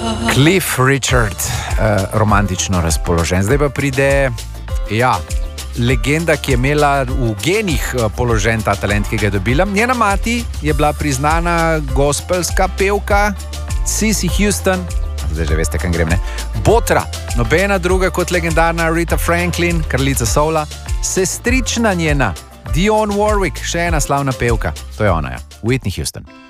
Cliff Richard, romantično razpoložen. Zdaj pa pride, legenda, ki je imela v genih položen ta talent, ki ga je dobila. Njena mati je bila priznana gospelska pevka Cissy Houston, zdaj že veste, kam grem, ne? Botra, nobena druga kot legendarna Rita Franklin, kraljica soula, sestrična njena Dionne Warwick, še ena slavna pevka, to je ona, Whitney Houston.